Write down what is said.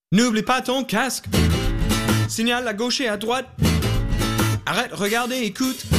N'oublie pas ton casque. Signale à gauche et à droite. Arrête, regarde et écoute.